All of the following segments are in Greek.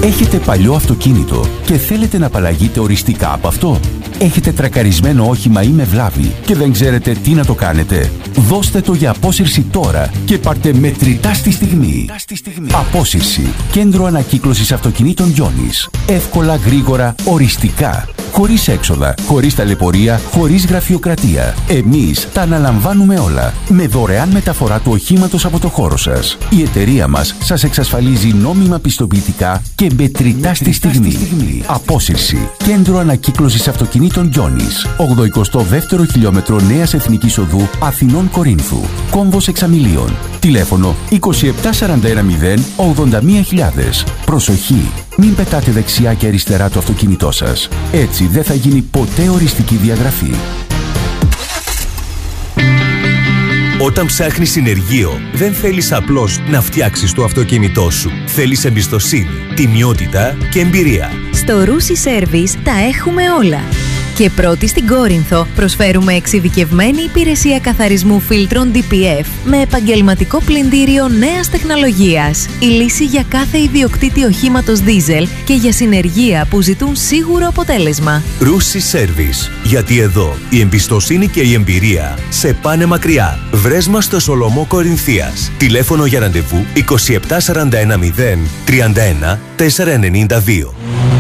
Έχετε παλιό αυτοκίνητο και θέλετε να απαλλαγείτε οριστικά από αυτό? Έχετε τρακαρισμένο όχημα ή με βλάβη και δεν ξέρετε τι να το κάνετε? Δώστε το για απόσυρση τώρα και πάρτε μετρητά στη στιγμή. Απόσυρση. Κέντρο ανακύκλωσης αυτοκινήτων Γιώνης. Εύκολα, γρήγορα, οριστικά. Χωρίς έξοδα, χωρίς ταλαιπωρία, χωρίς γραφειοκρατία. Εμείς τα αναλαμβάνουμε όλα. Με δωρεάν μεταφορά του οχήματος από το χώρο σας. Η εταιρεία μας σας εξασφαλίζει νόμιμα πιστοποιητικά και μετρητά στη στιγμή. Απόσυρση. Κέντρο ανακύκλωσης αυτοκινήτων Γιώνης. 82ο χιλιόμετρο Νέας Εθνικής Οδού Αθηνών Κορίνθου. Κόμβος Εξαμηλίων. Τηλέφωνο 27410 81000. Προσοχή! Μην πετάτε δεξιά και αριστερά το αυτοκίνητό σας. Έτσι δεν θα γίνει ποτέ οριστική διαγραφή. Όταν ψάχνεις συνεργείο, δεν θέλεις απλώς να φτιάξεις το αυτοκίνητό σου. Θέλεις εμπιστοσύνη, τιμιότητα και εμπειρία. Στο Rusi Service τα έχουμε όλα. Και πρώτη στην Κόρινθο προσφέρουμε εξειδικευμένη υπηρεσία καθαρισμού φίλτρων DPF με επαγγελματικό πλυντήριο νέας τεχνολογίας. Η λύση για κάθε ιδιοκτήτη οχήματος δίζελ και για συνεργεία που ζητούν σίγουρο αποτέλεσμα. Rusi Service. Γιατί εδώ η εμπιστοσύνη και η εμπειρία σε πάνε μακριά. Βρες μας στο Σολομό Κορινθίας. Τηλέφωνο για ραντεβού 27410 31 492.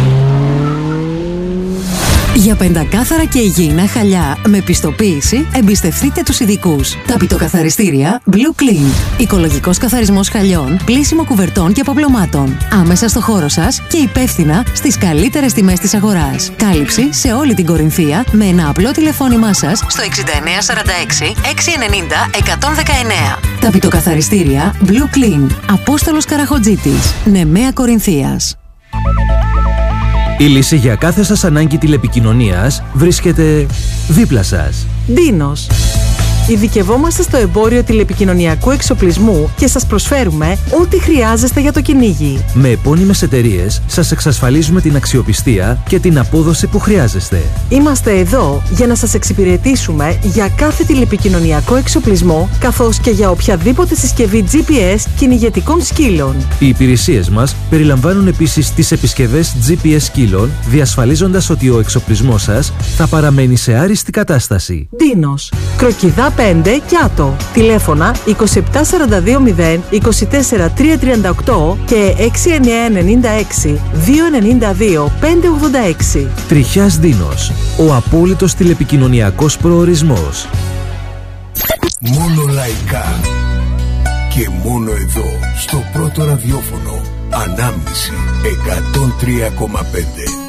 Για πεντακάθαρα και υγιεινά χαλιά με πιστοποίηση, εμπιστευτείτε τους ειδικούς. Τα πιτοκαθαριστήρια Blue Clean. Οικολογικός καθαρισμός χαλιών, πλύσιμο κουβερτών και αποπλωμάτων. Άμεσα στο χώρο σας και υπεύθυνα στις καλύτερες τιμές της αγοράς. Κάλυψη σε όλη την Κορινθία με ένα απλό τηλεφώνημά σας στο 6946 690 119. Τα πιτοκαθαριστήρια Blue Clean. Απόστολος Καραχοτζίτης. Νεμαία Κορινθίας. Η λύση για κάθε σας ανάγκη τηλεπικοινωνίας βρίσκεται δίπλα σας. Ντίνος. Ειδικευόμαστε στο εμπόριο τηλεπικοινωνιακού εξοπλισμού και σας προσφέρουμε ό,τι χρειάζεστε για το κυνήγι. Με επώνυμες εταιρείες σας εξασφαλίζουμε την αξιοπιστία και την απόδοση που χρειάζεστε. Είμαστε εδώ για να σας εξυπηρετήσουμε για κάθε τηλεπικοινωνιακό εξοπλισμό, καθώς και για οποιαδήποτε συσκευή GPS κυνηγετικών σκύλων. Οι υπηρεσίες μας περιλαμβάνουν επίσης τις επισκευές GPS σκύλων, διασφαλίζοντας ότι ο εξοπλισμός σας θα παραμένει σε άριστη κατάσταση. Ντίνος. Κροκιδά 5 Κιάτο. Τηλέφωνα 27420 24338 και 6996 292 586. Τριχιάς Ντίνος. Ο απόλυτος τηλεπικοινωνιακός προορισμός. Μόνο λαϊκά. Και μόνο εδώ, στο πρώτο ραδιόφωνο. Ανάμνηση 103,5.